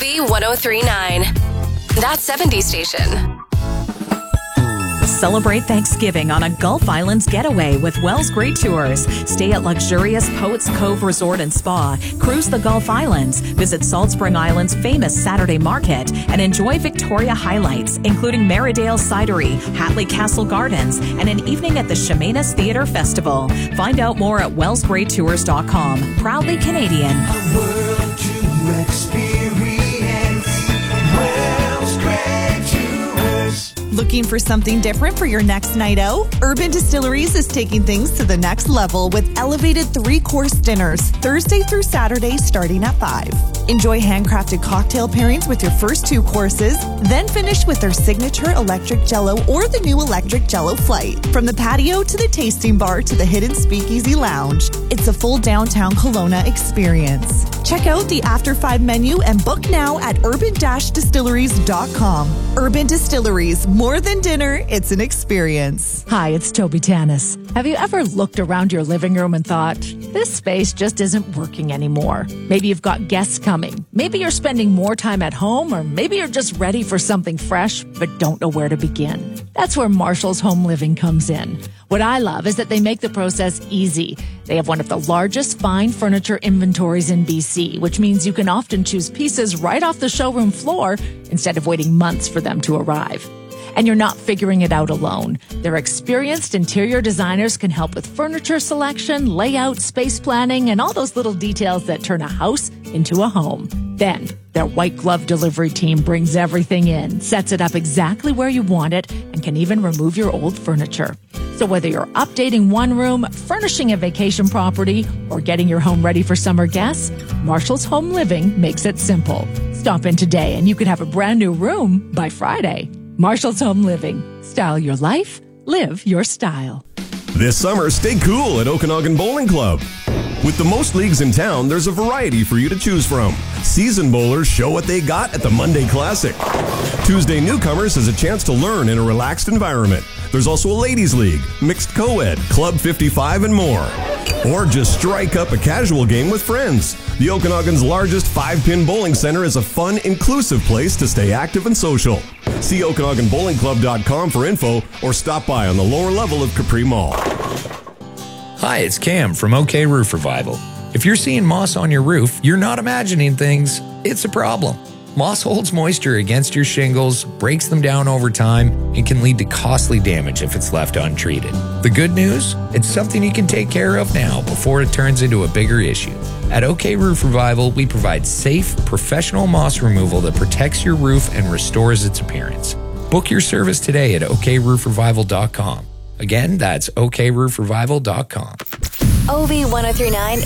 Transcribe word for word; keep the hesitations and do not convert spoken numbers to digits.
V one oh three point nine. That seventies station. Celebrate Thanksgiving on a Gulf Islands getaway with Wells Great Tours. Stay at luxurious Poets Cove Resort and Spa, cruise the Gulf Islands, visit Salt Spring Island's famous Saturday Market, and enjoy Victoria highlights, including Maridale Cidery, Hatley Castle Gardens, and an evening at the Chemainus Theatre Festival. Find out more at wells great tours dot com. Proudly Canadian. A world to experience. Wells Great Tours. Looking for something different for your next night out? Urban Distilleries is taking things to the next level with elevated three-course dinners Thursday through Saturday starting at five. Enjoy handcrafted cocktail pairings with your first two courses, then finish with their signature electric Jello or the new electric Jello Flight. From the patio to the tasting bar to the hidden speakeasy lounge, it's a full downtown Kelowna experience. Check out the After Five menu and book now at urban dash distilleries dot com. Urban Distilleries, more than dinner, it's an experience. Hi, it's Toby Tanis. Have you ever looked around your living room and thought, this space just isn't working anymore? Maybe you've got guests coming. Maybe you're spending more time at home, or maybe you're just ready for something fresh but don't know where to begin. That's where Marshall's Home Living comes in. What I love is that they make the process easy. They have one of the largest fine furniture inventories in B C, which means you can often choose pieces right off the showroom floor instead of waiting months for them to arrive. And you're not figuring it out alone. Their experienced interior designers can help with furniture selection, layout, space planning, and all those little details that turn a house into a home. Then, their white glove delivery team brings everything in, sets it up exactly where you want it, and can even remove your old furniture. So whether you're updating one room, furnishing a vacation property, or getting your home ready for summer guests, Marshall's Home Living makes it simple. Stop in today and you could have a brand new room by Friday. Marshall's Home Living. Style your life, live your style. This summer, stay cool at Okanagan Bowling Club. With the most leagues in town, there's a variety for you to choose from. Seasoned bowlers show what they got at the Monday Classic. Tuesday newcomers has a chance to learn in a relaxed environment. There's also a ladies' league, mixed co-ed, Club fifty-five, and more. Or just strike up a casual game with friends. The Okanagan's largest five-pin bowling center is a fun, inclusive place to stay active and social. See okanagan bowling club dot com for info or stop by on the lower level of Capri Mall. Hi, it's Cam from OK Roof Revival. If you're seeing moss on your roof, you're not imagining things. It's a problem. Moss holds moisture against your shingles, breaks them down over time, and can lead to costly damage if it's left untreated. The good news? It's something you can take care of now before it turns into a bigger issue. At OK Roof Revival, we provide safe, professional moss removal that protects your roof and restores its appearance. Book your service today at ok roof revival dot com. Again, that's ok roof revival dot com. O V one oh three point nine